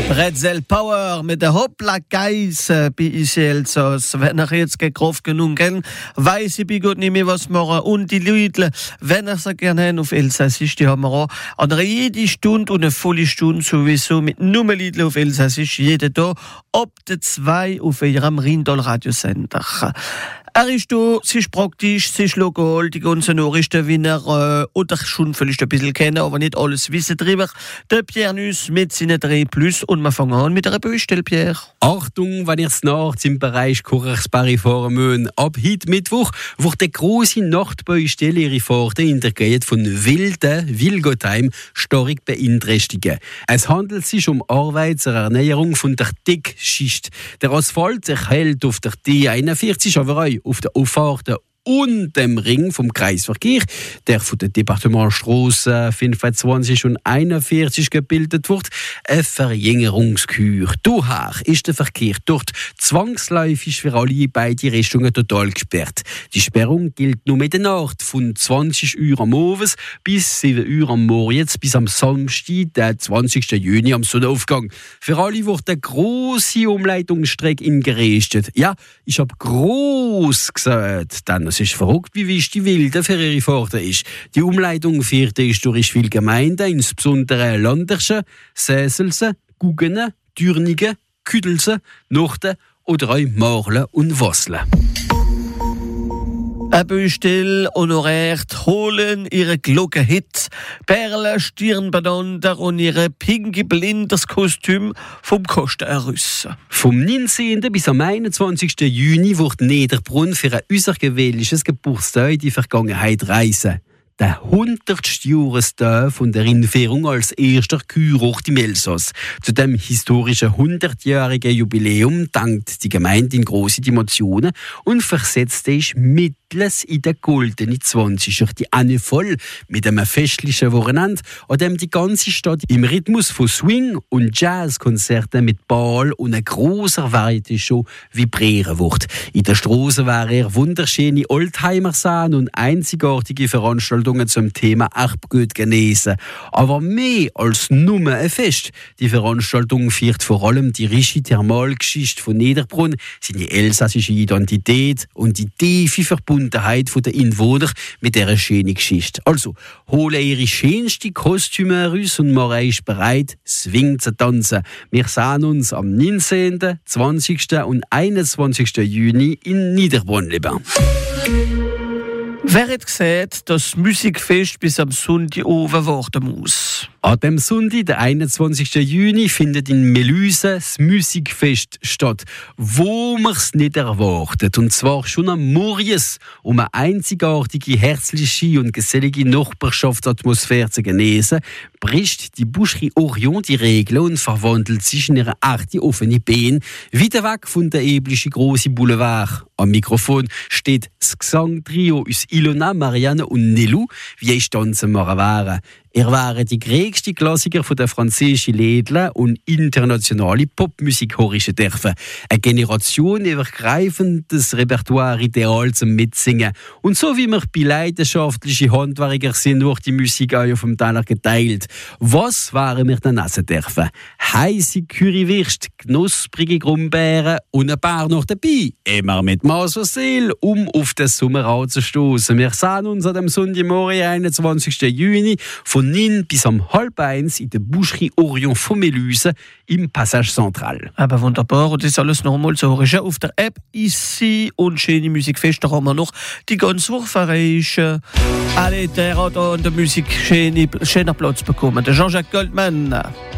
Bretzel Power mit der Hoppla Geis bei Elsass. Wenn ihr jetzt gekauft genug kennt, weiß ich gut nicht mehr, was machen. Und die Leute, wenn ihr sie gerne haben auf Elsassisch, die haben wir auch an jede Stunde und eine volle Stunde sowieso mit Nummerliedle auf Elsassisch, jeden Tag, ab der 2 auf ihrem Rheintal-Radiosender. Er ist da, es ist praktisch, es ist lokal, die ganzen Nachrichten, wie er oder schon vielleicht ein bisschen kennen, aber nicht alles wissen drüber. Der Pierre Nuss mit seinen 3+. Und wir fangen an mit einer Baustelle, Pierre. Achtung, wenn ihr es nachts im Bereich Kuchersberry fahren müsst. Ab heute Mittwoch wird eine grosse Nachtbaustelle ihre Fahrt in der Gegend von Wilgotheim stark beeinträchtigen. Es handelt sich um Arbeit zur Erneuerung von der Deckschicht. Der Asphalt erhält auf der D41 aber auch auf der Auffahrt und dem Ring vom Kreisverkehr, der von der Departementstrasse 25 und 41 gebildet wird, eine Verjüngerungskür. Daher ist der Verkehr dort zwangsläufig für alle beide Richtungen total gesperrt. Die Sperrung gilt nur mit der Nacht von 20 Uhr am Morgen bis 7 Uhr am Morgen, bis am Samstag, der 20. Juni am Sonnenaufgang. Für alle wird eine grosse Umleitungsstrecke eingerichtet. Ja, ich habe gross gesagt, denn es ist verrückt, wie wichtig die Wilde für ihre Fahrt ist. Die Umleitung führt durch viele Gemeinden, insbesondere Landerschen, Säselsen, Guggen, Dürnigen, Küdelsen, Norden oder auch Marlen und Wasseln. Eine Baustelle honoriert, holen ihre Glockenhit, Perlen, Stirnbänder und ihre pinke Blinderskostüm vom Kostenerrüssen. Vom 19. bis am 21. Juni wird Niederbrunn für ein außergewöhnliches Geburtstag in die Vergangenheit reisen. Der 100. Jahrestag von der Einführung als erster Kurort im Elsass. Zu dem historischen 100-jährigen Jubiläum dankt die Gemeinde in grosse Emotionen und versetzt sich mittels in den goldenen 20er die Anne voll mit einem festlichen Wochenende, an dem die ganze Stadt im Rhythmus von Swing- und Jazzkonzerten mit Ball und einer grossen Variety-Show vibrieren wird. In der Straße werden wunderschöne Oldtimer sehen und einzigartige Veranstaltungen zum Thema Erbgut genesen. Aber mehr als nur ein Fest. Die Veranstaltung feiert vor allem die reiche Thermalgeschichte von Niederbrunn, seine elsassische Identität und die tiefe Verbundenheit der Einwohner mit dieser schönen Geschichte. Also, hole ihre schönsten Kostüme raus und mache euch bereit, Swing zu tanzen. Wir sehen uns am 19., 20. und 21. Juni in Niederbrunn, lieber. Wer hat gesagt, dass das Musikfest bis am Sonntag oben warten muss? An dem Sonntag, der 21. Juni, findet in Melüse das Musikfest statt, wo man es nicht erwartet. Und zwar schon am Morgens, um eine einzigartige, herzliche und gesellige Nachbarschaftsatmosphäre zu genießen, bricht die Boucherie Orion die Regeln und verwandelt sich in eine echte offene Beine, wieder weg von der üblichen grossen Boulevard. Am Mikrofon steht das Gesangtrio aus Ilona, Marianne und Nelou, wie ich tanzen machen wäre. Er waren die größten Klassiker von der französischen Lädler und internationale Popmusik horchen dürfen. Ein generationenübergreifendes Repertoire ideal zum Mitsingen. Und so wie wir bei leidenschaftlichen Handwerker sind, wird die Musik auch auf dem Teller geteilt. Was waren wir denn essen dürfen? Heisse Currywürst, knusprige Grumbeeren und ein paar noch dabei. Immer mit Maß und Seele, um auf den Sommer anzustoßen. Wir sehen uns an dem Sonntagmorgen, 21. Juni, von 9 bis um 12:30 in der Boucherie Orion von Melüse im Passage Central. Aber wunderbar, und das ist alles nochmal zu hören auf der App ici und schöne Musikfeste haben wir noch die ganze Woche verreichen. Alle, der hat da in der Musik schöner Platz bekommen. Der Jean-Jacques Goldman.